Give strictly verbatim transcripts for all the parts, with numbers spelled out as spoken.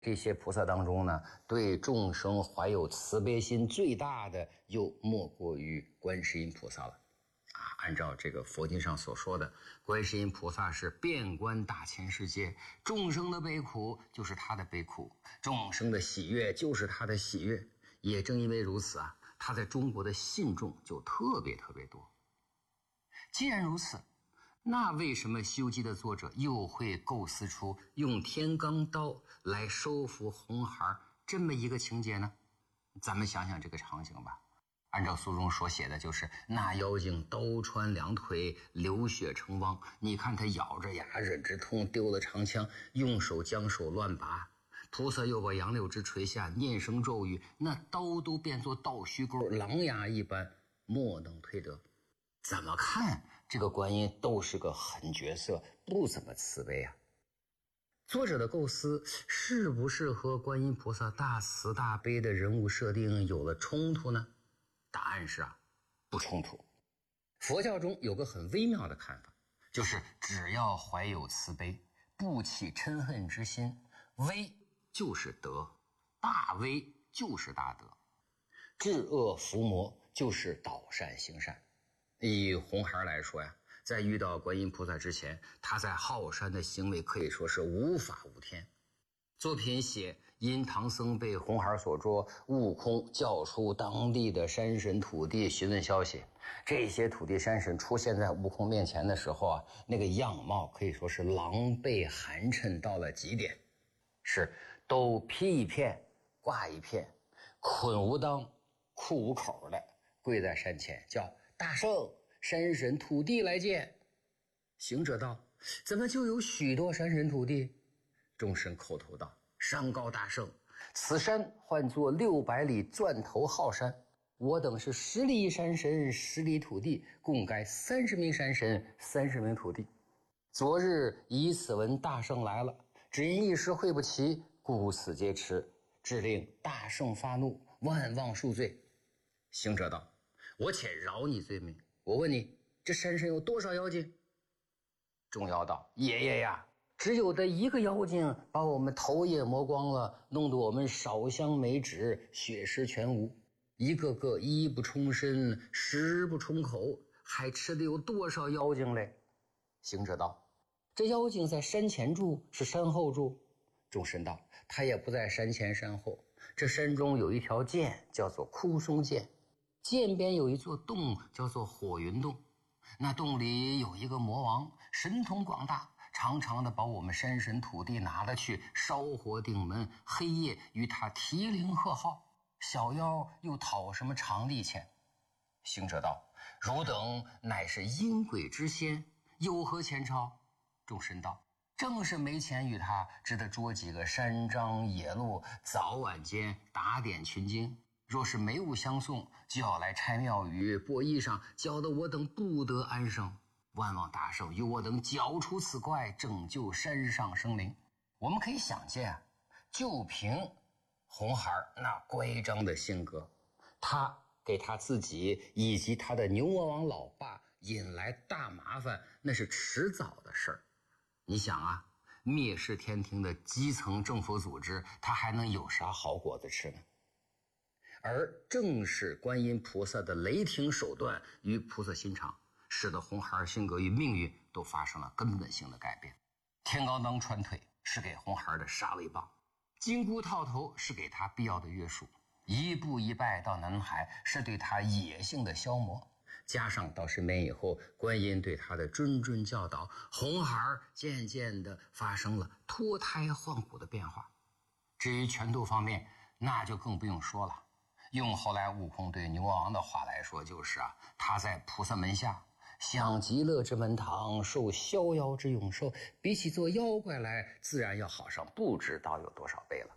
这些菩萨当中呢，对众生怀有慈悲心最大的，又莫过于观世音菩萨了。啊，按照这个佛经上所说的，观世音菩萨是遍观大千世界，众生的悲苦就是他的悲苦，众生的喜悦就是他的喜悦。也正因为如此啊，他在中国的信众就特别特别多。既然如此，那为什么《西游记》的作者又会构思出用天罡刀来收服红孩这么一个情节呢？咱们想想这个场景吧。按照书中所写的，就是那妖精刀穿两腿，流血成汪。你看他咬着牙忍着痛，丢了长枪，用手将手乱拔。菩萨又把杨柳枝垂下，念声咒语，那刀都变作倒须钩，狼牙一般，莫能推得。怎么看这个观音都是个狠角色，不怎么慈悲啊。作者的构思是不是和观音菩萨大慈大悲的人物设定有了冲突呢？答案是啊，不冲突。佛教中有个很微妙的看法，就是只要怀有慈悲，不起嗔恨之心，威就是德，大威就是大德，治恶伏魔就是导善行善。以红孩来说呀，在遇到观音菩萨之前，他在浩山的行为可以说是无法无天。作品写因唐僧被红孩所捉，悟空叫出当地的山神土地询问消息。这些土地山神出现在悟空面前的时候啊，那个样貌可以说是狼狈寒碜到了极点，是都披一片挂一片，捆无裆裤无口的跪在山前，叫大圣，山神土地来见。行者道：怎么就有许多山神土地？众神口头道：上告大圣，此山唤作六百里钻头浩山，我等是十里山神，十里土地，共该三十名山神，三十名土地。昨日以此闻大圣来了，只因一时会不齐，故此皆迟，致令大圣发怒，万望恕罪。行者道：我且饶你罪名，我问你，这山神有多少妖精？众妖道：爷爷呀，只有的一个妖精把我们头也磨光了，弄得我们烧香没纸，血尸全无，一个个衣不冲身，食不冲口，还吃的有多少妖精嘞？行者道：这妖精在山前住，是山后住？众神道：他也不在山前山后，这山中有一条涧，叫做枯松涧，涧边有一座洞，叫做火云洞。那洞里有一个魔王，神通广大，常常的把我们山神土地拿了去烧火顶门，黑夜与他提铃喝号，小妖又讨什么常利钱？行者道：汝等乃是阴鬼之仙，有何前朝？众神道：正是没钱与他，只得捉几个山獐野鹿，早晚间打点群经。若是没物相送，就要来拆庙宇剥衣裳，搅得我等不得安生。万望大圣与我等剿除此怪，拯救山上生灵。我们可以想见啊，就凭红孩那乖张的性格，他给他自己以及他的牛魔王老爸引来大麻烦，那是迟早的事儿。你想啊，灭世天庭的基层政府组织，他还能有啥好果子吃呢？而正是观音菩萨的雷霆手段与菩萨心肠，使得红孩性格与命运都发生了根本性的改变。天罡当穿腿是给红孩的杀威棒，金箍套头是给他必要的约束，一步一拜到南海是对他野性的消磨，加上到身边以后观音对他的谆谆教导，红孩渐渐地发生了脱胎换骨的变化。至于拳头方面，那就更不用说了。用后来悟空对牛魔王的话来说，就是啊，他在菩萨门下享极乐之门堂，受逍遥之永寿，比起做妖怪来，自然要好上不知道有多少倍了。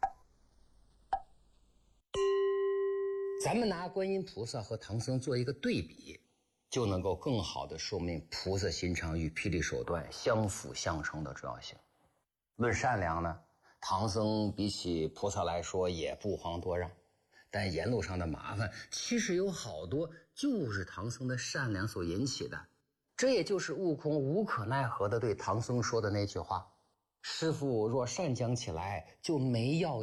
咱们拿观音菩萨和唐僧做一个对比，就能够更好的说明菩萨心肠与霹雳手段相辅相成的重要性。论善良呢，唐僧比起菩萨来说也不遑多让，但沿路上的麻烦其实有好多就是唐僧的善良所引起的。这也就是悟空无可奈何地对唐僧说的那句话： 师父若善讲起来，就没药